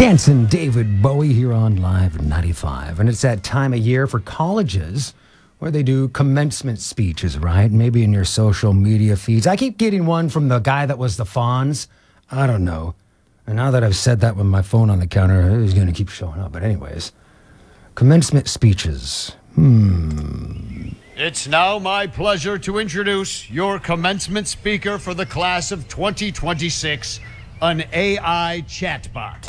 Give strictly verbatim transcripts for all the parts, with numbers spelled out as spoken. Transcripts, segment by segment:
Dancing David Bowie here on Live ninety-five. And it's that time of year for colleges where they do commencement speeches, right? Maybe in your social media feeds. I keep getting one from the guy that was the Fonz. I don't know. And now that I've said that with my phone on the counter, it's going to keep showing up. But anyways, commencement speeches. Hmm. It's now my pleasure to introduce your commencement speaker for the class of twenty twenty-six, an A I chatbot.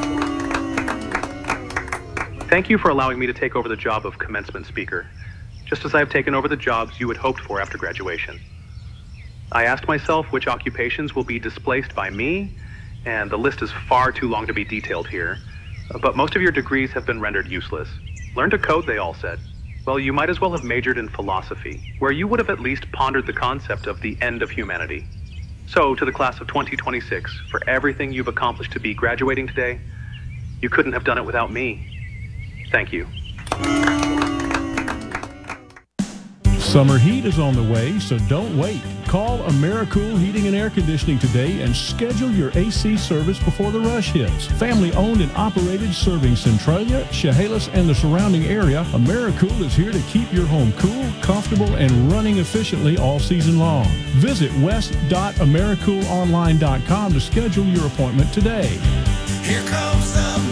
Thank you for allowing me to take over the job of commencement speaker, just as I have taken over the jobs you had hoped for after graduation. I asked myself which occupations will be displaced by me, and the list is far too long to be detailed here, but most of your degrees have been rendered useless. Learn to code, they all said. Well, you might as well have majored in philosophy, where you would have at least pondered the concept of the end of humanity. So, to the class of twenty twenty-six, for everything you've accomplished to be graduating today, you couldn't have done it without me. Thank you. Summer heat is on the way, so don't wait. Call AmeriCool Heating and Air Conditioning today and schedule your A C service before the rush hits. Family owned and operated, serving Centralia, Chehalis, and the surrounding area, AmeriCool is here to keep your home cool, comfortable, and running efficiently all season long. Visit west dot americool online dot com to schedule your appointment today. Here comes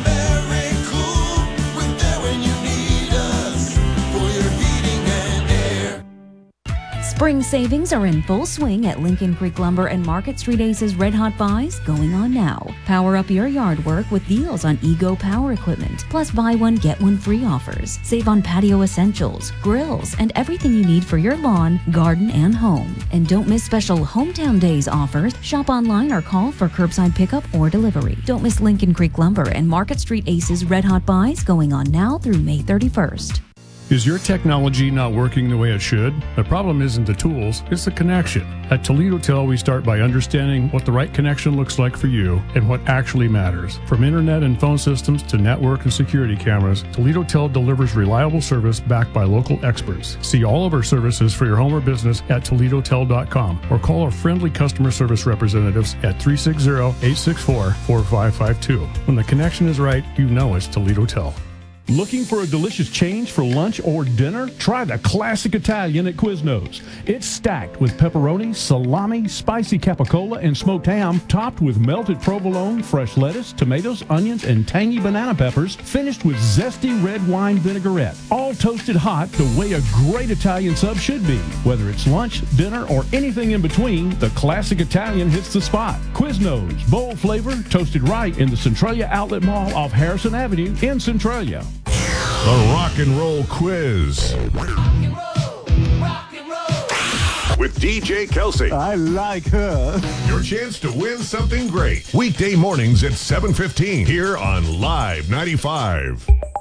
AmeriCool. We're there when you need us for your heating and air. Spring savings are in full swing at Lincoln Creek Lumber and Market Street Ace's Red Hot Buys going on now. Power up your yard work with deals on Ego Power Equipment, plus buy one, get one free offers. Save on patio essentials, grills, and everything you need for your lawn, garden, and home. And don't miss special Hometown Days offers. Shop online or call for curbside pickup or delivery. Don't miss Lincoln Creek Lumber and Market Street Ace's Red Hot Buys going on now through May thirty-first. Is your technology not working the way it should? The problem isn't the tools, it's the connection. At Toledo Tel, we start by understanding what the right connection looks like for you and what actually matters. From internet and phone systems to network and security cameras, Toledo Tel delivers reliable service backed by local experts. See all of our services for your home or business at toledo tel dot com or call our friendly customer service representatives at three six zero, eight six four, four five five two. When the connection is right, you know it's Toledo Tel. Looking for a delicious change for lunch or dinner? Try the classic Italian at Quiznos. It's stacked with pepperoni, salami, spicy capicola, and smoked ham, topped with melted provolone, fresh lettuce, tomatoes, onions, and tangy banana peppers, finished with zesty red wine vinaigrette. All toasted hot the way a great Italian sub should be. Whether it's lunch, dinner, or anything in between, the classic Italian hits the spot. Quiznos, bold flavor, toasted right in the Centralia Outlet Mall off Harrison Avenue in Centralia. The Rock and Roll Quiz. Rock and roll, rock and roll. With D J Kelsey. I like her. Your chance to win something great. Weekday mornings at seven fifteen here on Live ninety-five.